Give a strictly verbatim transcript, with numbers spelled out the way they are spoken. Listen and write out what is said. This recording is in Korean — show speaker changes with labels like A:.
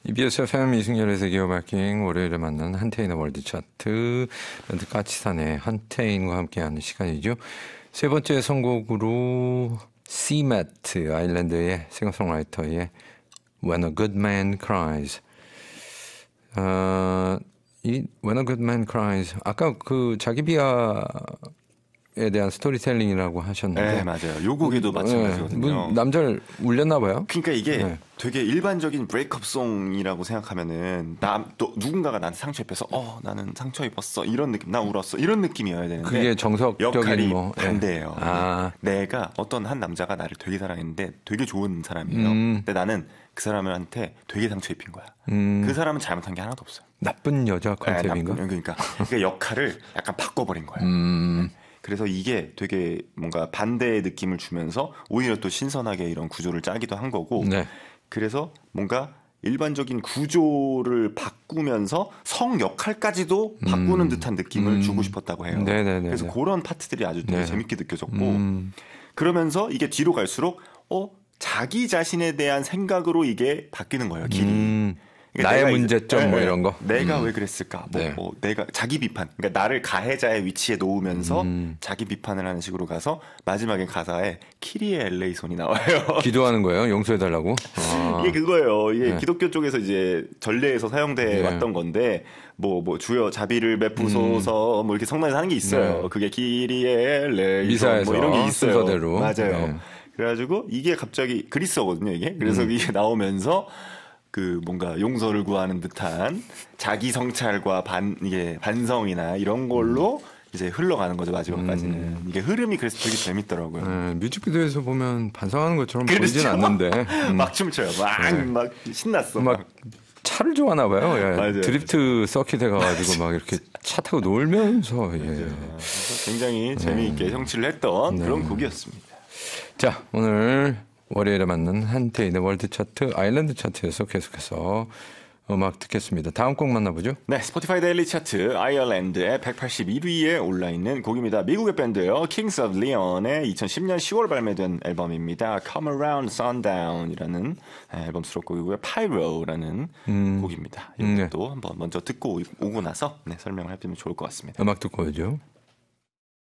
A: 이비에스 에프엠 이승열의 세계어바킹 월요일에 만난 한태인의 월드 차트 밴드 까치산의 한태인과 함께하는 시간이죠. 세 번째 선곡으로 씨매트 아일랜드의 싱어송라이터의 When a Good Man Cries. 어, 이 When a Good Man Cries 아까 그 자기 비하에 대한 스토리텔링이라고 하셨는데
B: 네, 맞아요. 요 곡에도 마찬가지거든요.
A: 네, 남자를 울렸나 봐요.
B: 그러니까 이게
A: 네.
B: 되게 일반적인 브레이크업송이라고 생각하면은 나 또 누군가가 나한테 상처 입혀서 어 나는 상처 입었어 이런 느낌, 나 울었어 이런 느낌이어야 되는데
A: 그게 정석적인
B: 역할이
A: 뭐
B: 반대예요.
A: 네. 아.
B: 내가 어떤 한 남자가 나를 되게 사랑했는데 되게 좋은 사람이에요.
A: 음.
B: 근데 나는 그 사람한테 되게 상처 입힌 거야.
A: 음.
B: 그 사람은 잘못한 게 하나도 없어요.
A: 나쁜 여자 컨셉인가?
B: 네, 나쁜, 그러니까 그 역할을 약간 바꿔버린 거예요.
A: 음.
B: 그래서 이게 되게 뭔가 반대의 느낌을 주면서 오히려 또 신선하게 이런 구조를 짜기도 한 거고.
A: 네.
B: 그래서 뭔가 일반적인 구조를 바꾸면서 성 역할까지도 바꾸는
A: 음.
B: 듯한 느낌을
A: 음.
B: 주고 싶었다고 해요.
A: 네네네네.
B: 그래서 그런 파트들이 아주 되게
A: 네.
B: 재밌게 느껴졌고
A: 음.
B: 그러면서 이게 뒤로 갈수록 어 자기 자신에 대한 생각으로 이게 바뀌는 거예요. 길이.
A: 음.
B: 그러니까
A: 나의
B: 내가
A: 문제점
B: 이제,
A: 뭐
B: 네,
A: 이런 거.
B: 내가
A: 음.
B: 왜 그랬을까? 뭐,
A: 네.
B: 뭐 내가 자기 비판. 그러니까 나를 가해자의 위치에 놓으면서
A: 음.
B: 자기 비판을 하는 식으로 가서 마지막에 가사에 키리의 엘에이 손이 나와요.
A: 기도하는 거예요? 용서해 달라고? 아.
B: 이게 그거예요. 이게
A: 네.
B: 기독교 쪽에서 이제 전례에서 사용돼
A: 네.
B: 왔던 건데 뭐 뭐 주여 자비를 베푸소서 뭐 이렇게 성당에서 하는 게 있어요.
A: 네.
B: 그게 키리의 엘에이
A: 미사에서
B: 뭐 이런 게 있어요.
A: 순서대로.
B: 맞아요.
A: 네.
B: 그래가지고 이게 갑자기 그리스어거든요. 이게 그래서
A: 음.
B: 이게 나오면서 그 뭔가 용서를 구하는 듯한 자기 성찰과 반 이게 반성이나 이런 걸로 음. 이제 흘러가는 거죠 마지막까지는. 음. 이게 흐름이 그래서 되게 재밌더라고요.
A: 네, 뮤직비디오에서 보면 반성하는 것처럼
B: 그렇죠?
A: 보이진 않는데 음.
B: 막 춤춰요. 막 막 네. 신났어.
A: 막, 막 차를 좋아하나 봐요. 예.
B: 맞아요.
A: 드리프트 서킷에 가가지고 막 이렇게 차 타고 놀면서 예.
B: 굉장히 재미있게 성취를 했던
A: 네.
B: 그런 곡이었습니다.
A: 자, 오늘 월요일에 맞는 한태인의 월드 차트 아일랜드 차트에서 계속해서 음악 듣겠습니다. 다음 곡 만나보죠.
B: 네, 스포티파이 데일리 차트 아일랜드의 백팔십일 위에 올라있는 곡입니다. 미국의 밴드예요. Kings of Leon의 이천십 년 시월 발매된 앨범입니다. Come Around Sundown이라는 앨범 수록곡이고요. Pyro라는 음. 곡입니다. 이것도 네. 한번 먼저 듣고 오고 나서 네, 설명을 해드리면 좋을 것 같습니다.
A: 음악 듣고 오죠.